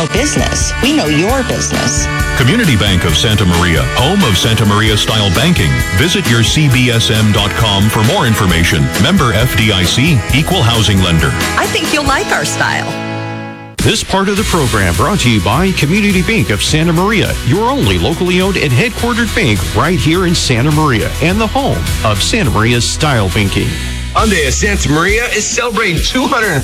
know business. We know your business. Community Bank of Santa Maria, home of Santa Maria style banking. Visit yourcbsm.com for more information. Member FDIC, equal housing lender. I think you'll like our style. This part of the program brought to you by Community Bank of Santa Maria, your only locally owned and headquartered bank right here in Santa Maria and the home of Santa Maria style banking. Hyundai of Santa Maria is celebrating 250